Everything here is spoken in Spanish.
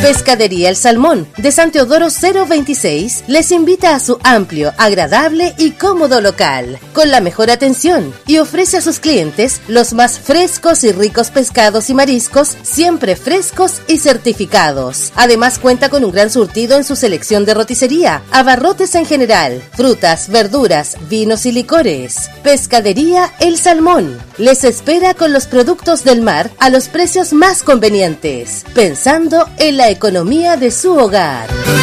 Pescadería El Salmón, de San Teodoro 026, les invita a su amplio, agradable y cómodo local, con la mejor atención, y ofrece a sus clientes los más frescos y ricos pescados y mariscos, siempre frescos y certificados. Además cuenta con un gran surtido en su selección de roticería, abarrotes en general, frutas, verduras, vinos y licores. Pescadería El Salmón les espera con los productos del mar a los precios más convenientes, pensando en la economía de su hogar.